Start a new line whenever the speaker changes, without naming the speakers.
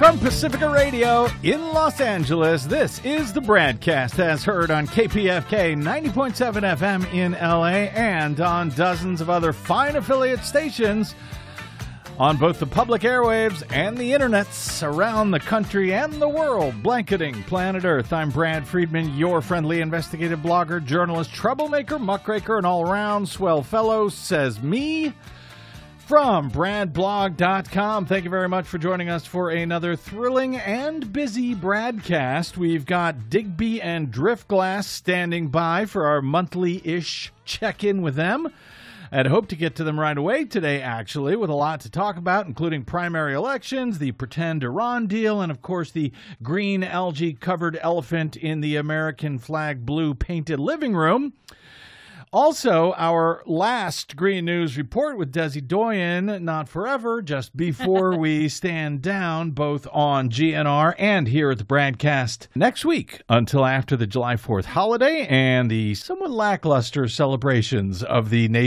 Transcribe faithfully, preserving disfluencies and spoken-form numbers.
From Pacifica Radio in Los Angeles, this is the Bradcast, as heard on K P F K ninety point seven F M in L A and on dozens of other fine affiliate stations on both the public airwaves and the internets around the country and the world, blanketing planet Earth. I'm Brad Friedman, your friendly investigative blogger, journalist, troublemaker, muckraker, and all-around swell fellow, says me. From brad blog dot com, thank you very much for joining us for another thrilling and busy Bradcast. We've got Digby and Driftglass standing by for our monthly-ish check-in with them. I'd hope to get to them right away today, actually, with a lot to talk about, including primary elections, the pretend Iran deal, and, of course, the green algae-covered elephant in the American flag blue painted living room. Also, our last Green News Report with Desi Doyen, not forever, just before we stand down, both on G N R and here at the Bradcast next week, until after the July fourth holiday and the somewhat lackluster celebrations of the nation.